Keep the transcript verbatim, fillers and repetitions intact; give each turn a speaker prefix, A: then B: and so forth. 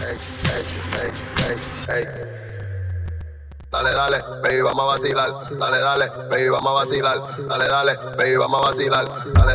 A: Dale, dale, baby, vamos a vacilar. Dale, dale, baby, vamos a vacilar. Dale, dale, baby, vamos a vacilar. Dale,